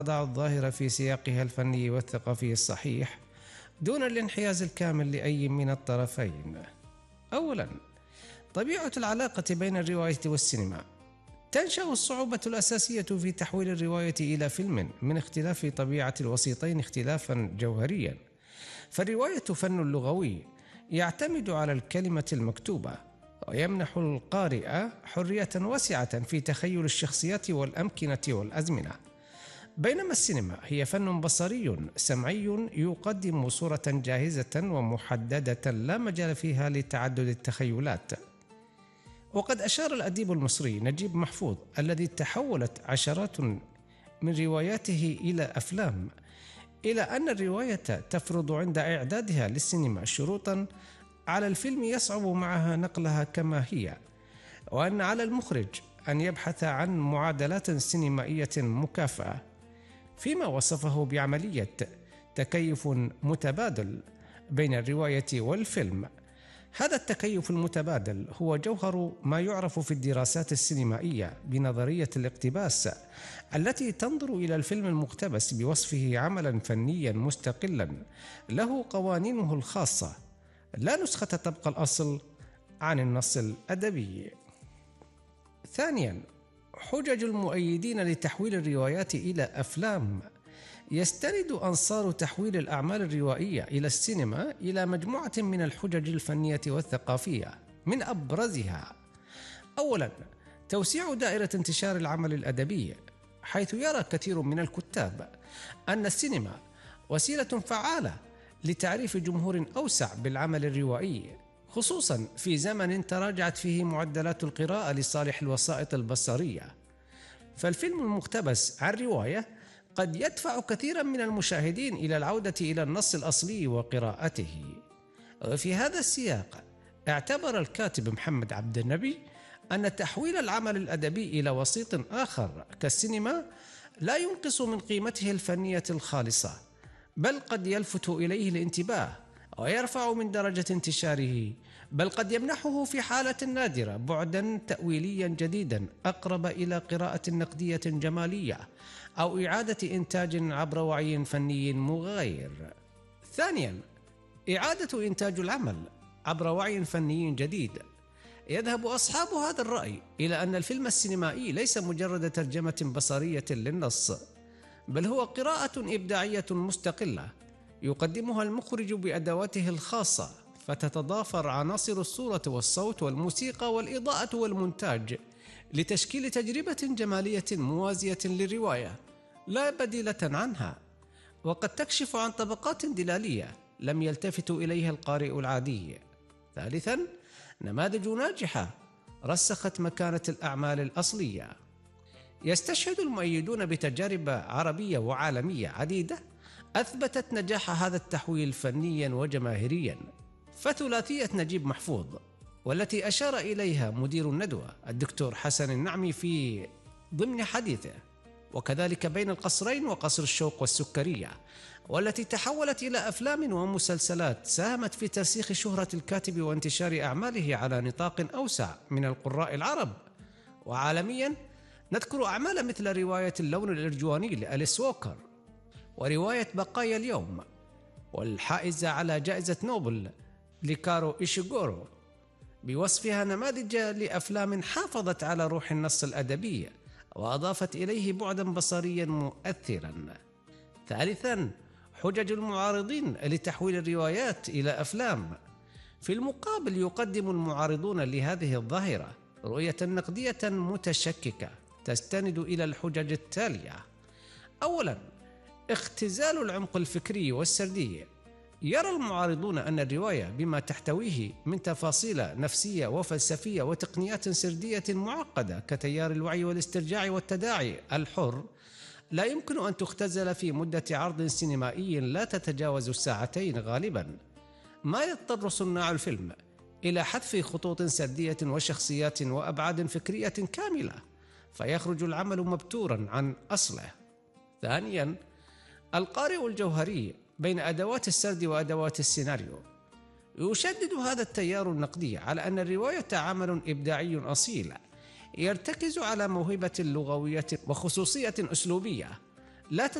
تضع الظاهرة في سياقها الفني والثقافي الصحيح دون الانحياز الكامل لأي من الطرفين. أولاً، طبيعة العلاقة بين الرواية والسينما. تنشأ الصعوبة الأساسية في تحويل الرواية إلى فيلم من اختلاف طبيعة الوسيطين اختلافاً جوهرياً. فالرواية فن لغوي يعتمد على الكلمة المكتوبة، ويمنح القارئ حرية واسعة في تخيل الشخصيات والأمكنة والأزمنة. بينما السينما هي فن بصري سمعي يقدم صورة جاهزة ومحددة لا مجال فيها لتعدد التخيلات. وقد أشار الأديب المصري نجيب محفوظ الذي تحولت عشرات من رواياته إلى أفلام إلى أن الرواية تفرض عند إعدادها للسينما شروطاً على الفيلم يصعب معها نقلها كما هي، وأن على المخرج أن يبحث عن معادلات سينمائية مكافأة، فيما وصفه بعملية تكيف متبادل بين الرواية والفيلم. هذا التكيف المتبادل هو جوهر ما يعرف في الدراسات السينمائية بنظرية الاقتباس، التي تنظر إلى الفيلم المقتبس بوصفه عملاً فنياً مستقلاً له قوانينه الخاصة، لا نسخة تبقى الأصل عن النص الأدبي. ثانياً، حجج المؤيدين لتحويل الروايات إلى أفلام. يستند أنصار تحويل الأعمال الروائية إلى السينما إلى مجموعة من الحجج الفنية والثقافية، من أبرزها: أولاً، توسيع دائرة انتشار العمل الأدبي، حيث يرى كثير من الكتاب أن السينما وسيلة فعالة لتعريف جمهور أوسع بالعمل الروائي، خصوصاً في زمن تراجعت فيه معدلات القراءة لصالح الوسائط البصرية. فالفيلم المقتبس عن رواية قد يدفع كثيراً من المشاهدين إلى العودة إلى النص الأصلي وقراءته. وفي هذا السياق اعتبر الكاتب محمد عبد النبي أن تحويل العمل الأدبي إلى وسيط آخر كالسينما لا ينقص من قيمته الفنية الخالصة، بل قد يلفت إليه الانتباه ويرفع من درجة انتشاره، بل قد يمنحه في حالة نادرة بعداً تأويلياً جديداً أقرب إلى قراءة نقدية جمالية أو إعادة إنتاج عبر وعي فني مغاير. ثانياً، إعادة إنتاج العمل عبر وعي فني جديد. يذهب أصحاب هذا الرأي إلى أن الفيلم السينمائي ليس مجرد ترجمة بصرية للنص، بل هو قراءة إبداعية مستقلة يقدمها المخرج بأدواته الخاصة، فتتضافر عناصر الصورة والصوت والموسيقى والإضاءة والمونتاج لتشكيل تجربة جمالية موازية للرواية لا بديلة عنها، وقد تكشف عن طبقات دلالية لم يلتفت إليها القارئ العادي. ثالثاً، نماذج ناجحة رسخت مكانة الأعمال الأصلية. يستشهد المؤيدون بتجارب عربية وعالمية عديدة أثبتت نجاح هذا التحويل فنياً وجماهيرياً، فثلاثية نجيب محفوظ والتي أشار إليها مدير الندوة الدكتور حسن النعمي في ضمن حديثه، وكذلك بين القصرين وقصر الشوق والسكرية، والتي تحولت إلى أفلام ومسلسلات ساهمت في ترسيخ شهرة الكاتب وانتشار أعماله على نطاق أوسع من القراء العرب. وعالمياً نذكر أعمال مثل رواية اللون الإرجواني لأليس ووكر، ورواية بقايا اليوم، والحائزة على جائزة نوبل لكارو إيشيغورو، بوصفها نماذج لأفلام حافظت على روح النص الأدبي وأضافت إليه بعداً بصرياً مؤثراً. ثالثاً، حجج المعارضين لتحويل الروايات إلى أفلام. في المقابل يقدم المعارضون لهذه الظاهرة رؤية نقدية متشككة تستند إلى الحجج التالية: أولاً، اختزال العمق الفكري والسردي. يرى المعارضون أن الرواية بما تحتويه من تفاصيل نفسية وفلسفية وتقنيات سردية معقدة كتيار الوعي والاسترجاع والتداعي الحر لا يمكن أن تختزل في مدة عرض سينمائي لا تتجاوز الساعتين غالباً، ما يضطر صناع الفيلم إلى حذف خطوط سردية وشخصيات وأبعاد فكرية كاملة، فيخرج العمل مبتوراً عن أصله. ثانياً، القارئ الجوهري بين أدوات السرد وأدوات السيناريو. يشدد هذا التيار النقدي على أن الرواية عمل إبداعي أصيل يرتكز على موهبة لغوية وخصوصية أسلوبية لا